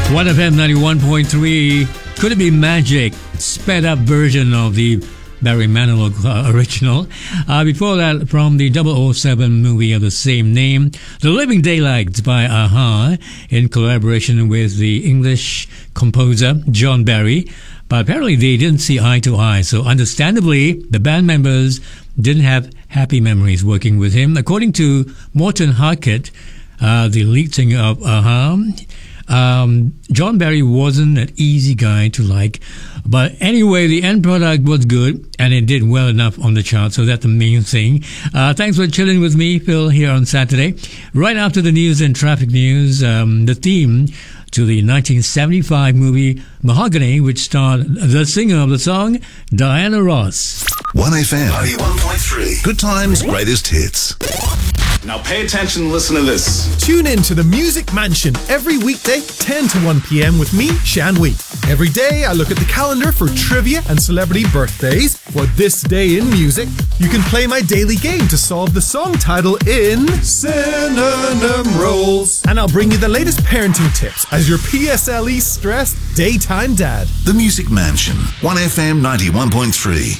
1FM 91.3. Could it be magic? Sped up version of the Barry Manilow original. Before that, from the 007 movie of the same name, The Living Daylights by a-ha, in collaboration with the English composer John Barry. But apparently they didn't see eye to eye, so understandably, the band members didn't have happy memories working with him. According to Morton Harkett, the lead singer of a-ha, John Barry wasn't an easy guy to like, but anyway, the end product was good and it did well enough on the chart, so that's the main thing. Thanks for chilling with me, Phil, here on Saturday. Right after the news and traffic news, the theme to the 1975 movie Mahogany, which starred the singer of the song, Diana Ross. 1FM 91.3. Good times, greatest hits. Now pay attention and listen to this. Tune in to the Music Mansion every weekday, 10 to 1 p.m. with me, Shan Wee. Every day I look at the calendar for trivia and celebrity birthdays. For this day in music, you can play my daily game to solve the song title in Synonym Rolls. And I'll bring you the latest parenting tips as your PSLE stressed daytime dad. The Music Mansion, 1FM 91.3.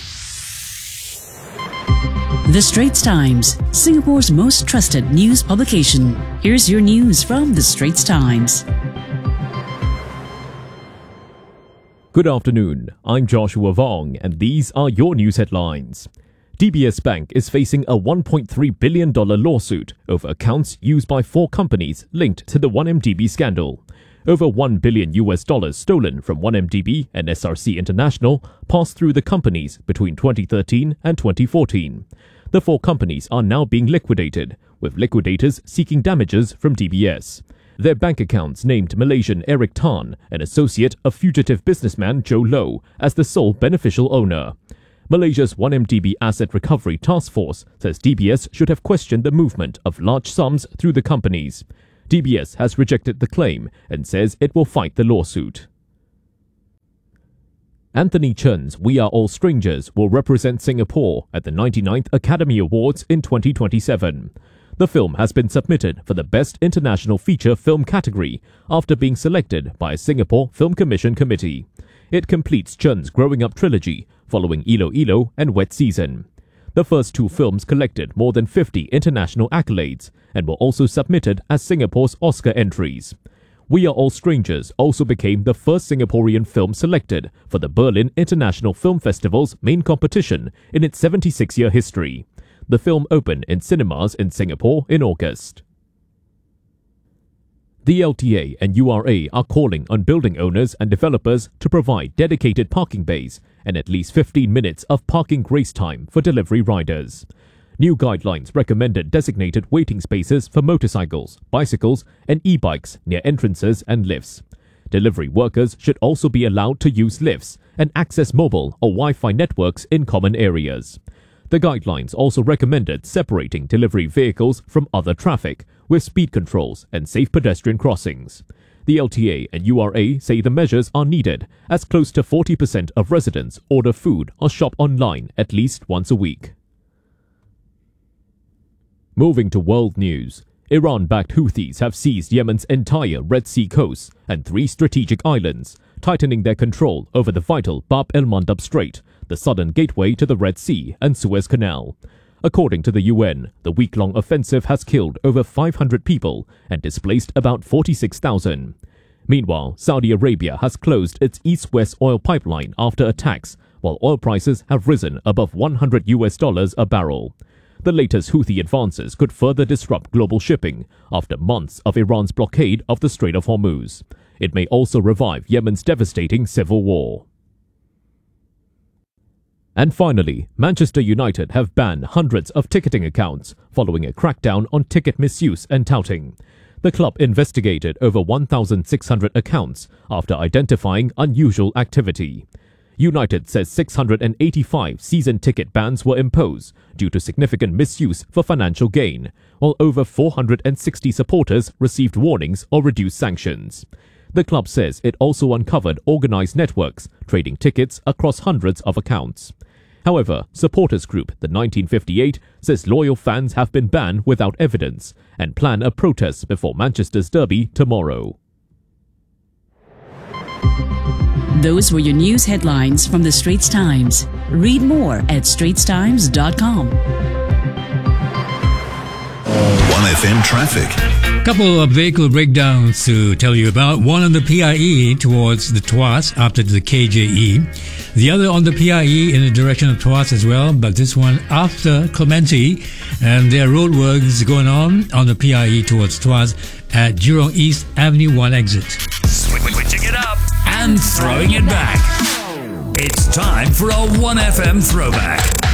The Straits Times, Singapore's most trusted news publication. Here's your news from The Straits Times. Good afternoon, I'm Joshua Vong, and these are your news headlines. DBS Bank is facing a $1.3 billion lawsuit over accounts used by 4 companies linked to the 1MDB scandal. Over $1 billion stolen from 1MDB and SRC International passed through the companies between 2013 and 2014. The 4 companies are now being liquidated, with liquidators seeking damages from DBS. Their bank accounts named Malaysian Eric Tan, an associate of fugitive businessman Joe Low, as the sole beneficial owner. Malaysia's 1MDB Asset Recovery Task Force says DBS should have questioned the movement of large sums through the companies. DBS has rejected the claim and says it will fight the lawsuit. Anthony Chen's We Are All Strangers will represent Singapore at the 99th Academy Awards in 2027. The film has been submitted for the Best International Feature Film category after being selected by a Singapore Film Commission committee. It completes Chen's Growing Up trilogy, following Ilo Ilo and Wet Season. The first 2 films collected more than 50 international accolades and were also submitted as Singapore's Oscar entries. We Are All Strangers also became the first Singaporean film selected for the Berlin International Film Festival's main competition in its 76-year history. The film opened in cinemas in Singapore in August. The LTA and URA are calling on building owners and developers to provide dedicated parking bays and at least 15 minutes of parking grace time for delivery riders. New guidelines recommended designated waiting spaces for motorcycles, bicycles, and e-bikes near entrances and lifts. Delivery workers should also be allowed to use lifts and access mobile or Wi-Fi networks in common areas. The guidelines also recommended separating delivery vehicles from other traffic with speed controls and safe pedestrian crossings. The LTA and URA say the measures are needed as close to 40% of residents order food or shop online at least once a week. Moving to world news, Iran-backed Houthis have seized Yemen's entire Red Sea coast and 3 strategic islands, tightening their control over the vital Bab el-Mandab Strait, the southern gateway to the Red Sea and Suez Canal. According to the UN, the week-long offensive has killed over 500 people and displaced about 46,000. Meanwhile, Saudi Arabia has closed its east-west oil pipeline after attacks, while oil prices have risen above $100 a barrel. The latest Houthi advances could further disrupt global shipping after months of Iran's blockade of the Strait of Hormuz. It may also revive Yemen's devastating civil war. And finally, Manchester United have banned hundreds of ticketing accounts following a crackdown on ticket misuse and touting. The club investigated over 1,600 accounts after identifying unusual activity. United says 685 season ticket bans were imposed due to significant misuse for financial gain, while over 460 supporters received warnings or reduced sanctions. The club says it also uncovered organized networks trading tickets across hundreds of accounts. However, supporters group The 1958 says loyal fans have been banned without evidence and plan a protest before Manchester's derby tomorrow. Those were your news headlines from the Straits Times. Read more at straitstimes.com. 1FM traffic. Couple of vehicle breakdowns to tell you about. One on the PIE towards the Tuas after the KJE. The other on the PIE in the direction of Tuas as well, but this one after Clementi. And there are roadworks going on the PIE towards Tuas at Jurong East Avenue 1 exit. Switching it up and throwing it back. It's time for a 1FM throwback.